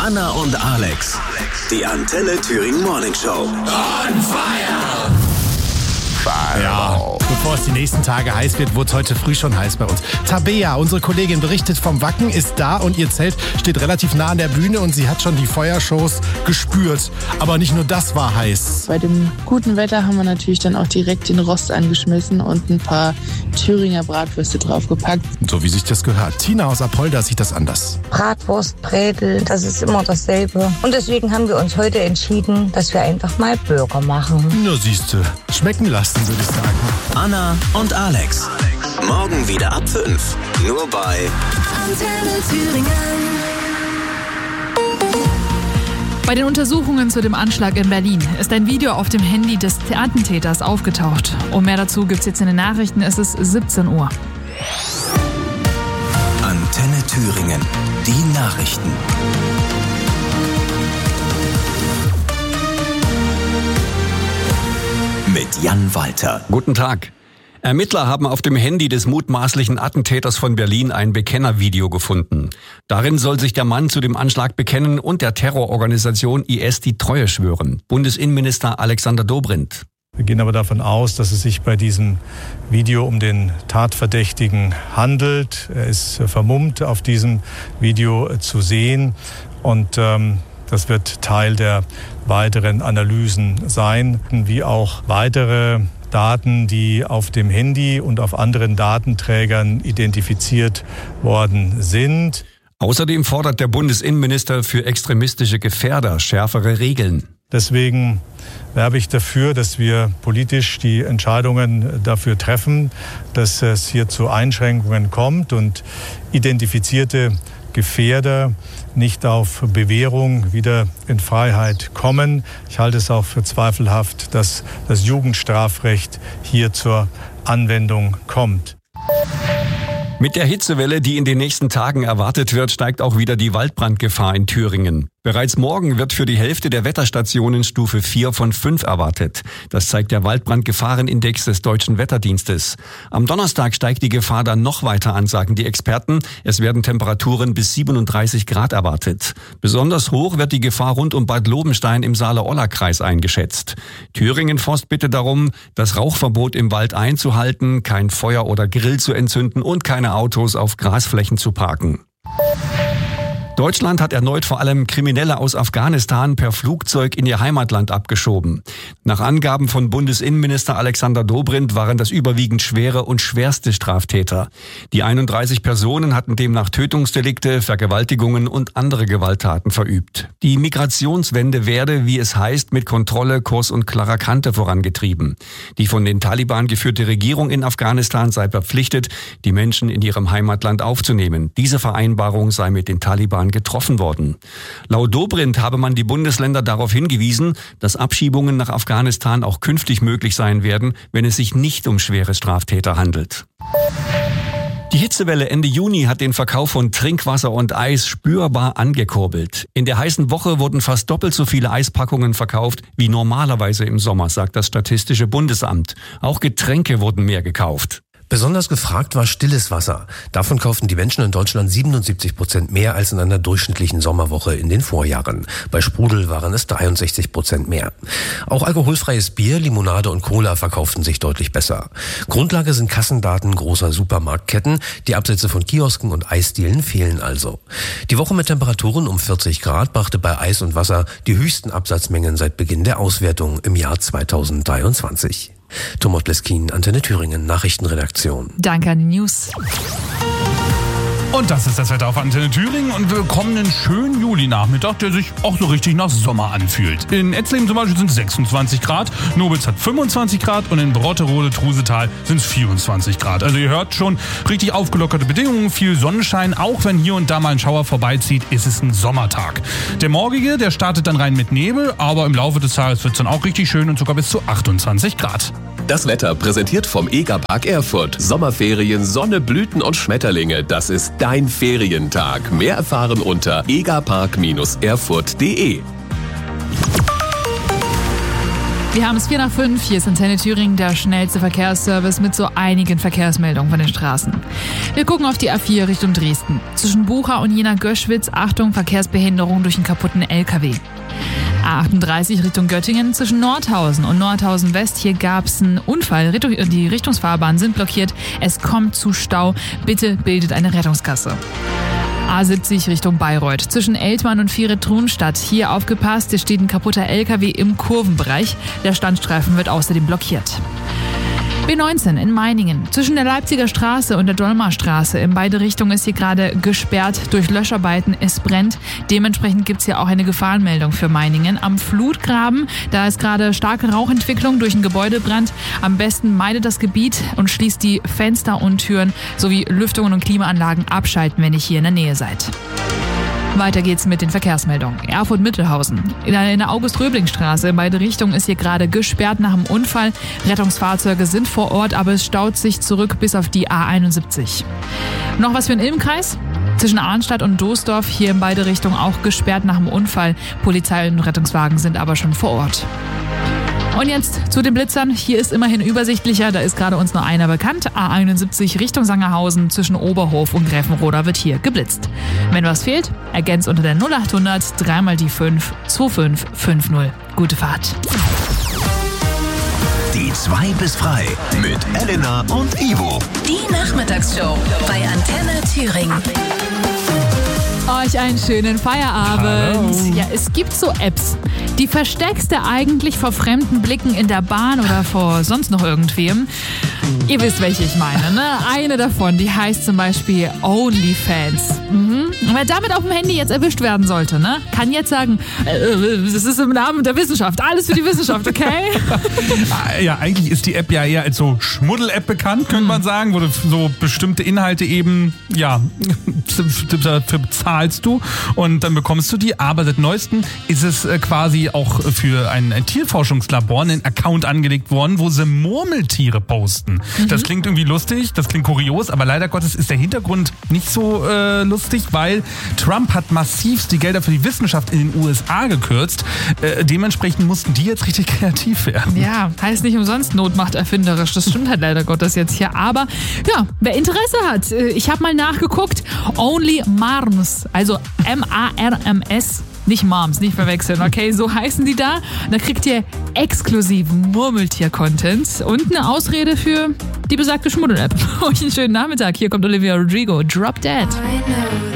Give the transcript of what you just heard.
Anna und Alex. Die Antenne Thüringen Morning Show. On fire! Ja, bevor es die nächsten Tage heiß wird, wurde es heute früh schon heiß bei uns. Tabea, unsere Kollegin, berichtet vom Wacken, ist da und ihr Zelt steht relativ nah an der Bühne und sie hat schon die Feuershows gespürt. Aber nicht nur das war heiß. Bei dem guten Wetter haben wir natürlich dann auch direkt den Rost angeschmissen und ein paar Thüringer Bratwürste draufgepackt. So wie sich das gehört. Tina aus Apolda sieht das anders. Bratwurst, Bredel, das ist immer dasselbe. Und deswegen haben wir uns heute entschieden, dass wir einfach mal Burger machen. Na siehste, schmecken lassen, würde ich sagen. Anna und Alex. Morgen wieder ab 5. Nur bei Antenne Thüringen. Bei den Untersuchungen zu dem Anschlag in Berlin ist ein Video auf dem Handy des Attentäters aufgetaucht. Und mehr dazu gibt's jetzt in den Nachrichten. Es ist 17 Uhr. Antenne Thüringen. Die Nachrichten. Mit Jan Walter. Guten Tag. Ermittler haben auf dem Handy des mutmaßlichen Attentäters von Berlin ein Bekennervideo gefunden. Darin soll sich der Mann zu dem Anschlag bekennen und der Terrororganisation IS die Treue schwören. Bundesinnenminister Alexander Dobrindt. Wir gehen aber davon aus, dass es sich bei diesem Video um den Tatverdächtigen handelt. Er ist vermummt auf diesem Video zu sehen und das wird Teil der weiteren Analysen sein, wie auch weitere Daten, die auf dem Handy und auf anderen Datenträgern identifiziert worden sind. Außerdem fordert der Bundesinnenminister für extremistische Gefährder schärfere Regeln. Deswegen werbe ich dafür, dass wir politisch die Entscheidungen dafür treffen, dass es hier zu Einschränkungen kommt und identifizierte Gefährder nicht auf Bewährung wieder in Freiheit kommen. Ich halte es auch für zweifelhaft, dass das Jugendstrafrecht hier zur Anwendung kommt. Mit der Hitzewelle, die in den nächsten Tagen erwartet wird, steigt auch wieder die Waldbrandgefahr in Thüringen. Bereits morgen wird für die Hälfte der Wetterstationen Stufe 4 von 5 erwartet. Das zeigt der Waldbrandgefahrenindex des Deutschen Wetterdienstes. Am Donnerstag steigt die Gefahr dann noch weiter an, sagen die Experten. Es werden Temperaturen bis 37 Grad erwartet. Besonders hoch wird die Gefahr rund um Bad Lobenstein im Saale-Olla-Kreis eingeschätzt. Thüringen Forst bittet darum, das Rauchverbot im Wald einzuhalten, kein Feuer oder Grill zu entzünden und keine Autos auf Grasflächen zu parken. Deutschland hat erneut vor allem Kriminelle aus Afghanistan per Flugzeug in ihr Heimatland abgeschoben. Nach Angaben von Bundesinnenminister Alexander Dobrindt waren das überwiegend schwere und schwerste Straftäter. Die 31 Personen hatten demnach Tötungsdelikte, Vergewaltigungen und andere Gewalttaten verübt. Die Migrationswende werde, wie es heißt, mit Kontrolle, Kurs und klarer Kante vorangetrieben. Die von den Taliban geführte Regierung in Afghanistan sei verpflichtet, die Menschen in ihrem Heimatland aufzunehmen. Diese Vereinbarung sei mit den Taliban getroffen worden. Laut Dobrindt habe man die Bundesländer darauf hingewiesen, dass Abschiebungen nach Afghanistan auch künftig möglich sein werden, wenn es sich nicht um schwere Straftäter handelt. Die Hitzewelle Ende Juni hat den Verkauf von Trinkwasser und Eis spürbar angekurbelt. In der heißen Woche wurden fast doppelt so viele Eispackungen verkauft wie normalerweise im Sommer, sagt das Statistische Bundesamt. Auch Getränke wurden mehr gekauft. Besonders gefragt war stilles Wasser. Davon kauften die Menschen in Deutschland 77% mehr als in einer durchschnittlichen Sommerwoche in den Vorjahren. Bei Sprudel waren es 63% mehr. Auch alkoholfreies Bier, Limonade und Cola verkauften sich deutlich besser. Grundlage sind Kassendaten großer Supermarktketten. Die Absätze von Kiosken und Eisdielen fehlen also. Die Woche mit Temperaturen um 40 Grad brachte bei Eis und Wasser die höchsten Absatzmengen seit Beginn der Auswertung im Jahr 2023. Thomas Bleskin, Antenne Thüringen, Nachrichtenredaktion. Danke an die News. Und das ist das Wetter auf Antenne Thüringen und wir bekommen einen schönen Julinachmittag, der sich auch so richtig nach Sommer anfühlt. In Etzleben zum Beispiel sind es 26 Grad, Nobitz hat 25 Grad und in Brotterode-Trusetal sind es 24 Grad. Also ihr hört schon, richtig aufgelockerte Bedingungen, viel Sonnenschein. Auch wenn hier und da mal ein Schauer vorbeizieht, ist es ein Sommertag. Der morgige, der startet dann rein mit Nebel, aber im Laufe des Tages wird es dann auch richtig schön und sogar bis zu 28 Grad. Das Wetter präsentiert vom EGA-Park Erfurt. Sommerferien, Sonne, Blüten und Schmetterlinge. Das ist dein Ferientag. Mehr erfahren unter egapark-erfurt.de. Wir haben es 4:05. Hier ist Antenne Thüringen, der schnellste Verkehrsservice mit so einigen Verkehrsmeldungen von den Straßen. Wir gucken auf die A4 Richtung Dresden. Zwischen Bucha und Jena-Göschwitz, Achtung, Verkehrsbehinderung durch einen kaputten LKW. A38 Richtung Göttingen zwischen Nordhausen und Nordhausen West. Hier gab es einen Unfall. Die Richtungsfahrbahnen sind blockiert. Es kommt zu Stau. Bitte bildet eine Rettungskasse. A70 Richtung Bayreuth. Zwischen Eltmann und Vieret-Trunstadt. Hier aufgepasst, es steht ein kaputter LKW im Kurvenbereich. Der Standstreifen wird außerdem blockiert. B19 in Meiningen. Zwischen der Leipziger Straße und der Dolmarstraße in beide Richtungen ist hier gerade gesperrt durch Löscharbeiten. Es brennt. Dementsprechend gibt es hier auch eine Gefahrenmeldung für Meiningen. Am Flutgraben, da ist gerade starke Rauchentwicklung durch einen Gebäudebrand. Am besten meidet das Gebiet und schließt die Fenster und Türen sowie Lüftungen und Klimaanlagen abschalten, wenn ihr hier in der Nähe seid. Weiter geht's mit den Verkehrsmeldungen. Erfurt-Mittelhausen. In der August-Röbling-Straße in beide Richtungen ist hier gerade gesperrt nach einem Unfall. Rettungsfahrzeuge sind vor Ort, aber es staut sich zurück bis auf die A71. Noch was für den Ilmkreis? Zwischen Arnstadt und Doesdorf hier in beide Richtungen auch gesperrt nach einem Unfall. Polizei und Rettungswagen sind aber schon vor Ort. Und jetzt zu den Blitzern. Hier ist immerhin übersichtlicher, da ist gerade uns nur einer bekannt. A71 Richtung Sangerhausen zwischen Oberhof und Gräfenroda wird hier geblitzt. Wenn was fehlt, ergänzt unter der 0800 3 die 5 2550. Gute Fahrt. Die 2 bis frei mit Elena und Ivo. Die Nachmittagsshow bei Antenne Thüringen. Euch einen schönen Feierabend. Hallo. Ja, es gibt so Apps, die versteckst du eigentlich vor fremden Blicken in der Bahn oder vor sonst noch irgendwem. Ihr wisst, welche ich meine, ne? Eine davon, die heißt zum Beispiel OnlyFans. Und wer damit auf dem Handy jetzt erwischt werden sollte, ne? Kann jetzt sagen, das ist im Namen der Wissenschaft. Alles für die Wissenschaft, okay? Ja, eigentlich ist die App ja eher als so Schmuddel-App bekannt, könnte man sagen, wo du so bestimmte Inhalte eben, ja, dafür bezahlst du und dann bekommst du die. Aber seit neuestem ist es quasi auch für ein Tierforschungslabor ein Account angelegt worden, wo sie Murmeltiere posten. Das klingt irgendwie lustig, das klingt kurios, aber leider Gottes ist der Hintergrund nicht so lustig, weil Trump hat massivst die Gelder für die Wissenschaft in den USA gekürzt. Dementsprechend mussten die jetzt richtig kreativ werden. Ja, heißt nicht umsonst Not macht erfinderisch. Das stimmt halt leider Gottes jetzt hier. Aber ja, wer Interesse hat, ich habe mal nachgeguckt. Only Marms, also M-A-R-M-S. Nicht Moms, nicht verwechseln, okay? So heißen die da. Da kriegt ihr exklusiven Murmeltier-Content und eine Ausrede für die besagte Schmuddel-App. Euch einen schönen Nachmittag. Hier kommt Olivia Rodrigo. Drop Dead.